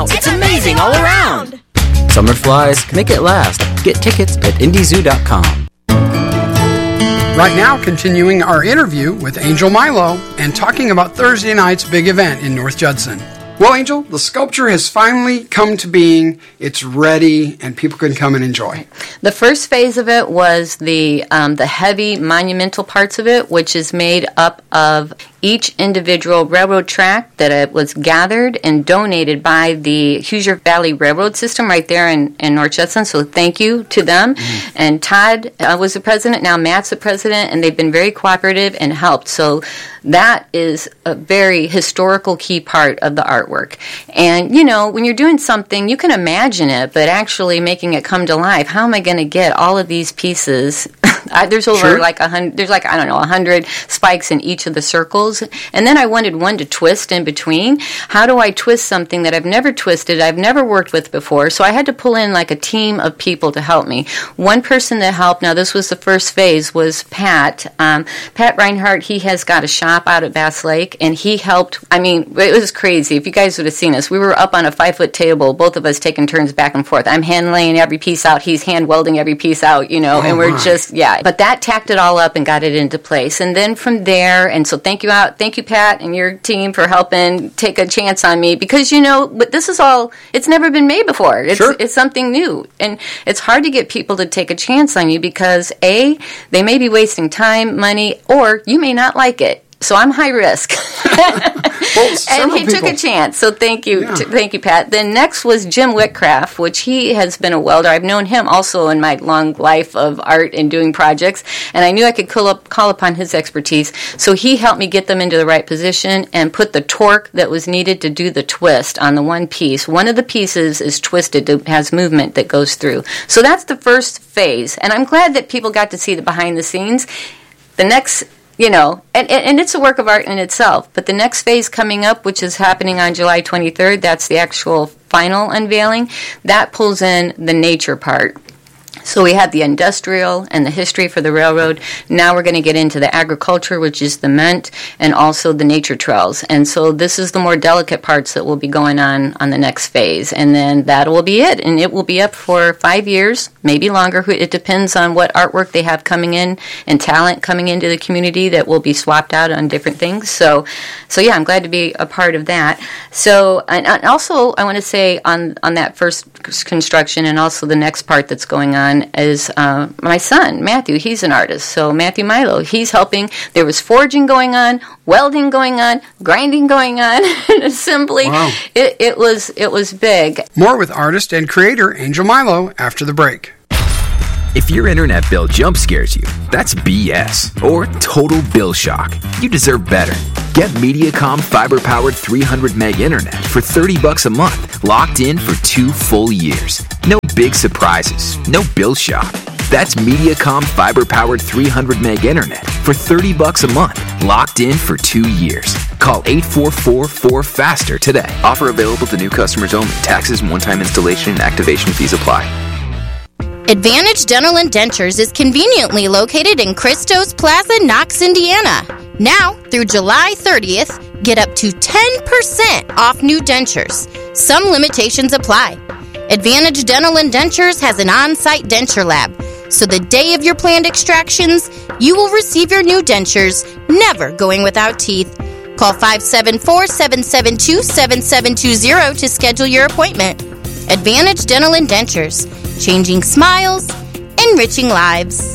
It's amazing all around. Summer flies, make it last. Get tickets at IndyZoo.com. Right now, continuing our interview with Angel Milo and talking about Thursday night's big event in North Judson. Well, Angel, the sculpture has finally come to being. It's ready, and people can come and enjoy. The first phase of it was the heavy monumental parts of it, which is made up of each individual railroad track that was gathered and donated by the Hoosier Valley Railroad System right there in North Judson. So thank you to them. And Todd was the president. Now Matt's the president, and they've been very cooperative and helped. So that is a very historical key part of the artwork. And, you know, when you're doing something, you can imagine it, but actually making it come to life, how am I going to get all of these pieces? There's over like 100, there's like, I don't know, 100 spikes in each of the circles. And then I wanted one to twist in between. How do I twist something that I've never twisted, I've never worked with before? So I had to pull in like a team of people to help me. One person that helped, now this was the first phase, was Pat. Pat Reinhardt, he has got a shop out at Bass Lake, and he helped. I mean, it was crazy. If you guys would have seen us, we were up on a 5-foot table, both of us taking turns back and forth. I'm hand laying every piece out, he's hand welding every piece out, you know, and we're just, but that tacked it all up and got it into place. And then from there, and so thank you, Pat, and your team for helping take a chance on me, because, you know, but this is all, it's never been made before. It's something new. And it's hard to get people to take a chance on you because, A, they may be wasting time, money, or you may not like it. So I'm high risk. And he took a chance. So thank you, thank you, Pat. Then next was Jim Whitcraft, which he has been a welder. I've known him also in my long life of art and doing projects, and I knew I could call upon his expertise. So he helped me get them into the right position and put the torque that was needed to do the twist on the one piece. One of the pieces is twisted, it has movement that goes through. So that's the first phase, and I'm glad that people got to see the behind the scenes. The next, you know, and it's a work of art in itself, but the next phase coming up, which is happening on July 23rd, that's the actual final unveiling, that pulls in the nature part. So we had the industrial and the history for the railroad. Now we're going to get into the agriculture, which is the mint, and also the nature trails. And so this is the more delicate parts that will be going on the next phase. And then that will be it. And it will be up for 5 years, maybe longer. It depends on what artwork they have coming in and talent coming into the community that will be swapped out on different things. So yeah, I'm glad to be a part of that. So, and also I want to say on that first construction and also the next part that's going on is my son, Matthew. He's an artist. So Matthew Milo, he's helping. There was forging going on, welding going on, grinding going on, and assembly. Wow. It was big. More with artist and creator Angel Milo after the break. If your internet bill jump scares you, that's BS or total bill shock. You deserve better. Get Mediacom fiber-powered 300 meg internet for $30 a month, locked in for 2 full years. No big surprises, no bill shock. That's Mediacom fiber-powered 300 meg internet for $30 a month, locked in for 2 years. Call 844-4FASTER today. Offer available to new customers only. Taxes and one-time installation and activation fees apply. Advantage Dental and Dentures is conveniently located in Christo's Plaza, Knox, Indiana. Now, through July 30th, get up to 10% off new dentures. Some limitations apply. Advantage Dental and Dentures has an on-site denture lab, so the day of your planned extractions, you will receive your new dentures, never going without teeth. Call 574-772-7720 to schedule your appointment. Advantage Dental and Dentures, changing smiles, enriching lives.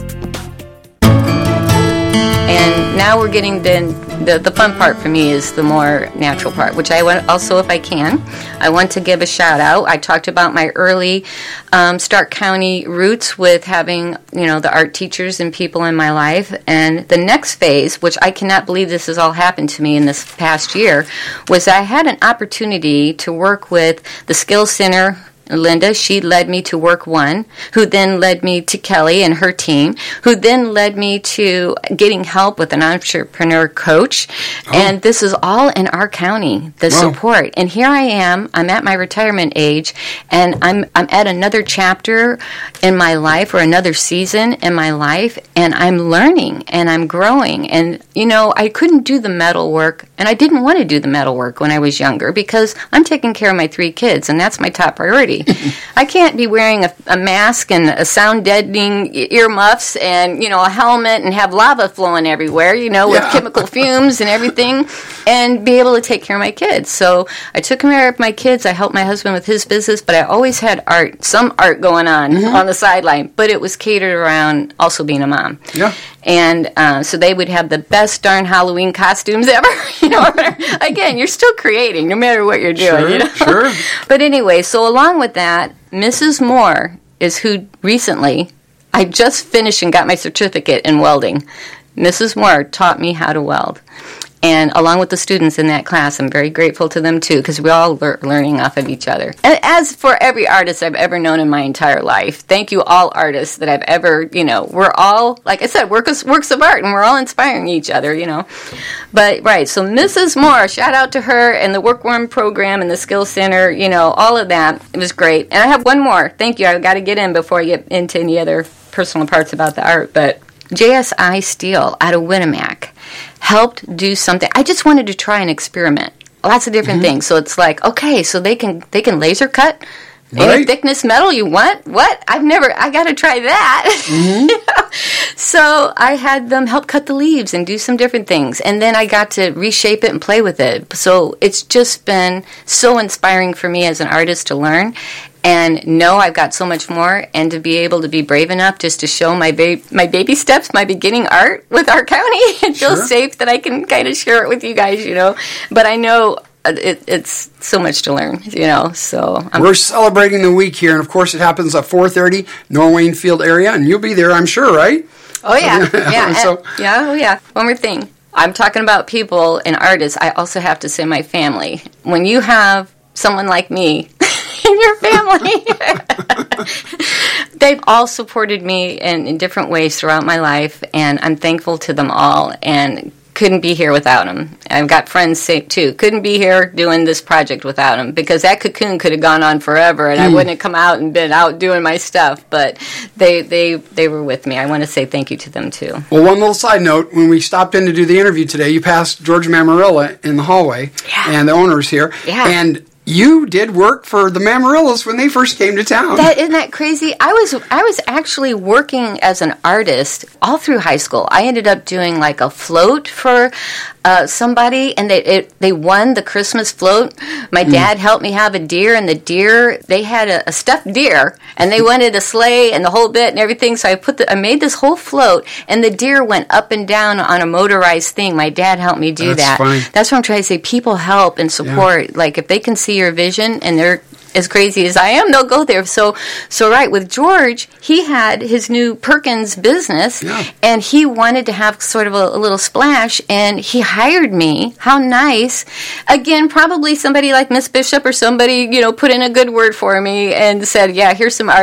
And now we're getting the fun part for me is the more natural part, which I want also, if I can, I want to give a shout out. I talked about my early Stark County roots with having, you know, the art teachers and people in my life. And the next phase, which I cannot believe this has all happened to me in this past year, was I had an opportunity to work with the Skills Center Linda, she led me to Work One, who then led me to Kelly and her team, who then led me to getting help with an entrepreneur coach. And this is all in our county, the support. And here I am, I'm at my retirement age, and I'm at another chapter in my life, or another season in my life, and I'm learning and I'm growing. And, I couldn't do the metal work, and I didn't want to do the metal work when I was younger, because I'm taking care of my 3 kids, and that's my top priority. I can't be wearing a mask and a sound deadening earmuffs and, a helmet and have lava flowing everywhere, with chemical fumes and everything, and be able to take care of my kids. So I took care of my kids. I helped my husband with his business, but I always had some art going on the sideline, but it was catered around also being a mom. Yeah. And so they would have the best darn Halloween costumes ever. Again, you're still creating no matter what you're doing. Sure. But anyway, so along with that, Mrs. Moore is who recently, I just finished and got my certificate in welding. Mrs. Moore taught me how to weld. And along with the students in that class, I'm very grateful to them, too, because we're all learning off of each other. And as for every artist I've ever known in my entire life, thank you all artists that I've ever, we're all, like I said, works of art, and we're all inspiring each other, But, right, so Mrs. Moore, shout out to her and the Workworm program and the Skill Center, all of that. It was great. And I have one more. Thank you. I've got to get in before I get into any other personal parts about the art. But JSI Steel out of Winnemac helped do something. I just wanted to try and experiment. Lots of different things. So it's like, okay, so they can laser cut any thickness metal you want. What? I got to try that. So I had them help cut the leaves and do some different things. And then I got to reshape it and play with it. So it's just been so inspiring for me as an artist to learn. And know I've got so much more, and to be able to be brave enough just to show my baby steps, my beginning art with our county, and feel safe that I can kind of share it with you guys, But I know it's so much to learn, So we're celebrating the week here, and of course it happens at 4:30, Norwayne Field area, and you'll be there, I'm sure, right? Oh yeah, yeah. One more thing, I'm talking about people and artists. I also have to say my family. When you have someone like me in your family, they've all supported me in different ways throughout my life, and I'm thankful to them all, and couldn't be here without them. I've got friends say too, couldn't be here doing this project without them, because that cocoon could have gone on forever, and I wouldn't have come out and been out doing my stuff. But they were with me. I want to say thank you to them too. Well, one little side note: when we stopped in to do the interview today, you passed George Mamarilla in the hallway, and the owners here, and you did work for the Mamarillas when they first came to town. Isn't that crazy? I was actually working as an artist all through high school. I ended up doing like a float for somebody, and they won the Christmas float. My dad helped me have a deer, and the deer, they had a stuffed deer, and they wanted a sleigh and the whole bit and everything. So I made this whole float, and the deer went up and down on a motorized thing. My dad helped me do that. Funny. That's what I'm trying to say. People help and support. Yeah. Like if they can see your vision and they're as crazy as I am, they'll go there. So right, with George, he had his new Perkins business, and he wanted to have sort of a little splash, and he hired me. How nice. Again, probably somebody like Miss Bishop or somebody, put in a good word for me and said, yeah, here's some art